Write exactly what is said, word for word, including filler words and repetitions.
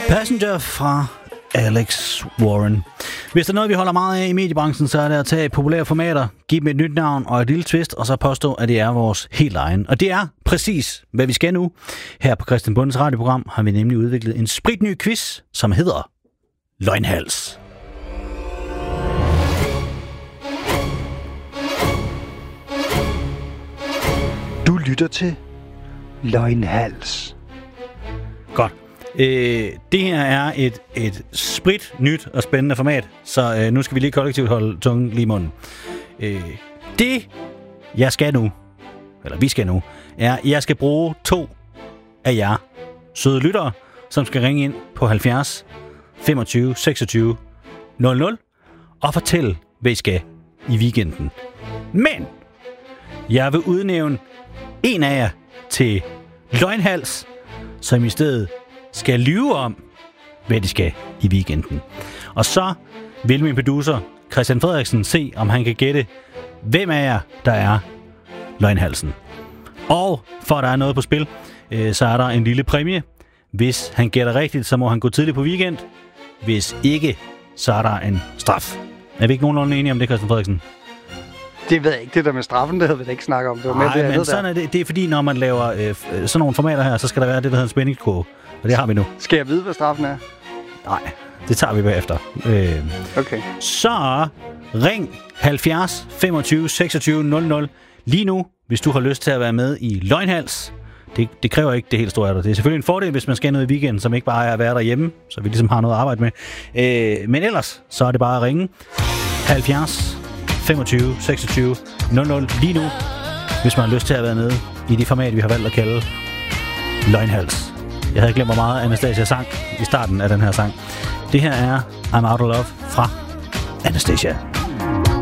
Passenger fra Alex Warren. Hvis der er noget, vi holder meget af i mediebranchen, så er det at tage populære formater, give dem et nyt navn og et lille twist, og så påstå, at det er vores helt egen. Og det er præcis, hvad vi skal nu. Her på Christian Bundes radioprogram har vi nemlig udviklet en spritny quiz, som hedder Løgnhals. Du lytter til Løgnhals. Godt. Øh, det her er et, et sprit nyt og spændende format, så øh, nu skal vi lige kollektivt holde tungen lige i munden. Øh, det, jeg skal nu, eller vi skal nu, er, at jeg skal bruge to af jer søde lyttere, som skal ringe ind på halvfjerds femogtyve seksogtyve nul nul og fortælle, hvad I skal i weekenden. Men jeg vil udnævne en af jer til Løgnhals, som i stedet skal lyve om, hvad de skal i weekenden. Og så vil min producer, Christian Frederiksen, se, om han kan gætte, hvem af jer, der er Løgnhalsen. Og for at der er noget på spil, øh, så er der en lille præmie. Hvis han gætter rigtigt, så må han gå tidligt på weekend. Hvis ikke, så er der en straf. Er vi ikke nogenlunde enige om det, Christian Frederiksen? Det ved jeg ikke. Det der med straffen, det havde vi da ikke snakket om. Det var Nej, med det, men sådan er det. Det er fordi, når man laver øh, sådan nogle formater her, så skal der være det, der hedder en spændingskurve. Og det har vi nu. Skal jeg vide, hvad straffen er? Nej, det tager vi bagefter. Øh, okay. Så ring halvfjerds femogtyve seksogtyve nul nul lige nu, hvis du har lyst til at være med i Løgnhals. Det, det kræver ikke det helt store af dig. Det er selvfølgelig en fordel, hvis man skal noget i weekenden, som ikke bare er at være derhjemme, så vi ligesom har noget at arbejde med. Øh, men ellers, så er det bare at ringe halvfjerds femogtyve seksogtyve nul nul lige nu, hvis man har lyst til at være med i det format, vi har valgt at kalde Løgnhals. Jeg havde glemt, hvor meget Anastasia sang i starten af den her sang. Det her er I'm Out of Love fra Anastasia.